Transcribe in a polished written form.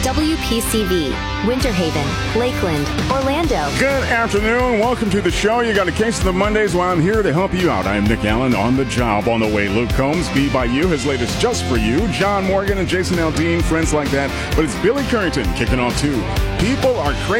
WPCV, Winter Haven, Lakeland, Orlando. Good afternoon. Welcome to the show. You got a case of the Mondays while I'm here to help you out. I'm Nick Allen on the job. On the way, Luke Combs, Be By You, his latest Just For You. John Morgan and Jason Aldean, friends like that. But it's Billy Currington kicking off too. People are crazy.